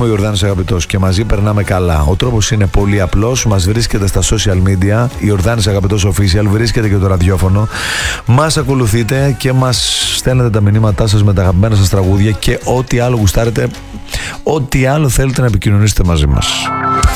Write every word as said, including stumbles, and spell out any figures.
Ιορδάνης Αγαπητός και μαζί περνάμε καλά. Ο τρόπος είναι πολύ απλός. Μας βρίσκεται στα social media. Ιορδάνης Αγαπητός Official. Βρίσκεται και το ραδιόφωνο. Μας ακολουθείτε και μας στέλνετε τα μηνύματά σας με τα αγαπημένα σας τραγούδια και ό,τι άλλο γουστάρετε, ό,τι άλλο θέλετε να επικοινωνήσετε μαζί μας.